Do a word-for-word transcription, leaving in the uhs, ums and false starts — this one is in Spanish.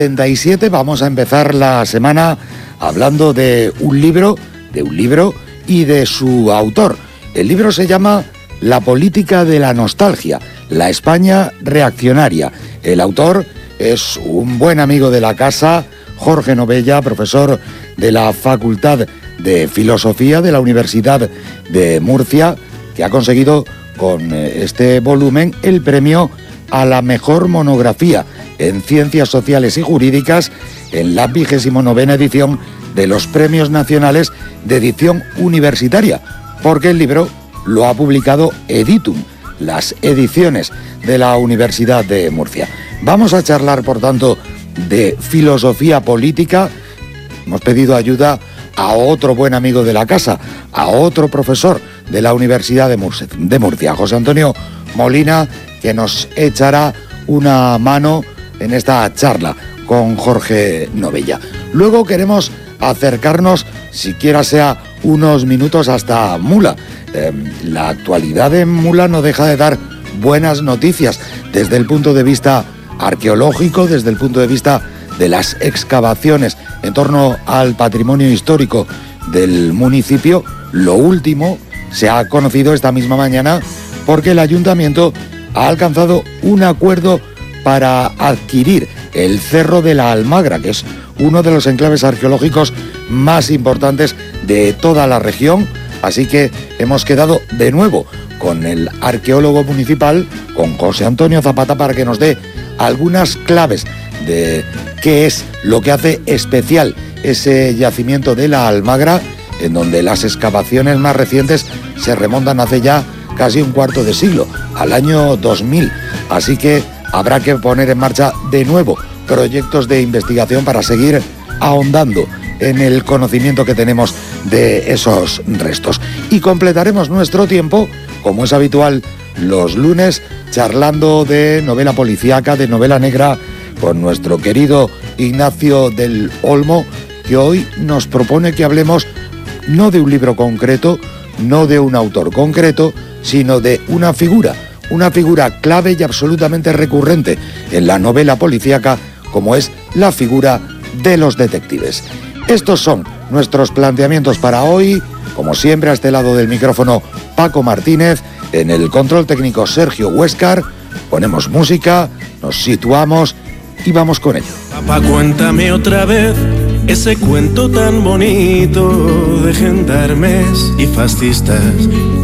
setenta y siete vamos a empezar la semana hablando de un libro, de un libro y de su autor. El libro se llama La política de la nostalgia, la España reaccionaria. El autor es un buen amigo de la casa, Jorge Novella, profesor de la Facultad de Filosofía de la Universidad de Murcia, que ha conseguido con este volumen el premio a la mejor monografía en Ciencias Sociales y Jurídicas en la vigésimo novena edición de los Premios Nacionales de Edición Universitaria, porque el libro lo ha publicado Editum, las ediciones de la Universidad de Murcia. Vamos a charlar, por tanto, de filosofía política. Hemos pedido ayuda a otro buen amigo de la casa, a otro profesor de la Universidad de Murcia, de Murcia, José Antonio Molina, que nos echará una mano en esta charla con Jorge Novella. Luego queremos acercarnos, siquiera sea unos minutos, hasta Mula. Eh, la actualidad en Mula no deja de dar buenas noticias desde el punto de vista arqueológico, desde el punto de vista de las excavaciones en torno al patrimonio histórico del municipio. Lo último se ha conocido esta misma mañana porque el ayuntamiento ha alcanzado un acuerdo para adquirir el Cerro de la Almagra, que es uno de los enclaves arqueológicos más importantes de toda la región. Así que hemos quedado de nuevo con el arqueólogo municipal, con José Antonio Zapata, para que nos dé algunas claves de qué es lo que hace especial ese yacimiento de la Almagra, en donde las excavaciones más recientes se remontan hace ya casi un cuarto de siglo, al año dos mil. Así que habrá que poner en marcha de nuevo proyectos de investigación para seguir ahondando en el conocimiento que tenemos de esos restos. Y completaremos nuestro tiempo, como es habitual los lunes, charlando de novela policíaca, de novela negra, con nuestro querido Ignacio del Olmo, que hoy nos propone que hablemos no de un libro concreto, no de un autor concreto, sino de una figura, una figura clave y absolutamente recurrente en la novela policíaca, como es la figura de los detectives. Estos son nuestros planteamientos para hoy. Como siempre, a este lado del micrófono, Paco Martínez, en el control técnico Sergio Huéscar. Ponemos música, nos situamos y vamos con ello. Papá, cuéntame otra vez ese cuento tan bonito de gendarmes y fascistas